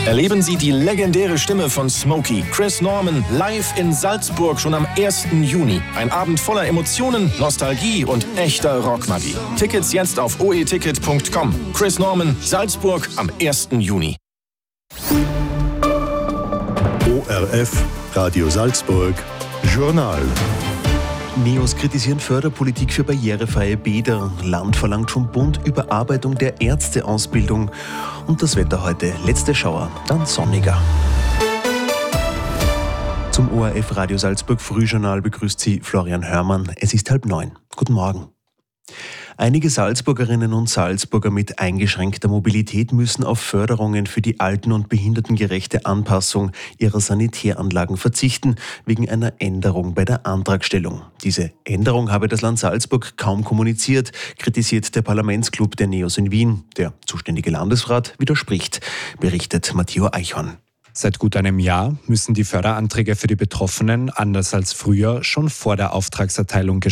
Erleben Sie die legendäre Stimme von Smokey, Chris Norman, live in Salzburg schon am 1. Juni. Ein Abend voller Emotionen, Nostalgie und echter Rockmagie. Tickets jetzt auf oeticket.com. Chris Norman, Salzburg am 1. Juni. ORF, Radio Salzburg, Journal. Neos kritisieren Förderpolitik für barrierefreie Bäder. Land verlangt vom Bund Überarbeitung der Ärzteausbildung. Und das Wetter heute: letzte Schauer, dann sonniger. Zum ORF Radio Salzburg Frühjournal begrüßt Sie Florian Hörmann. Es ist 8:30. Guten Morgen. Einige Salzburgerinnen und Salzburger mit eingeschränkter Mobilität müssen auf Förderungen für die alten- und behindertengerechte Anpassung ihrer Sanitäranlagen verzichten, wegen einer Änderung bei der Antragstellung. Diese Änderung habe das Land Salzburg kaum kommuniziert, kritisiert der Parlamentsclub der Neos in Wien. Der zuständige Landesrat widerspricht, berichtet Matteo Eichhorn. Seit gut einem Jahr müssen die Förderanträge für die Betroffenen, anders als früher, schon vor der Auftragserteilung gestellt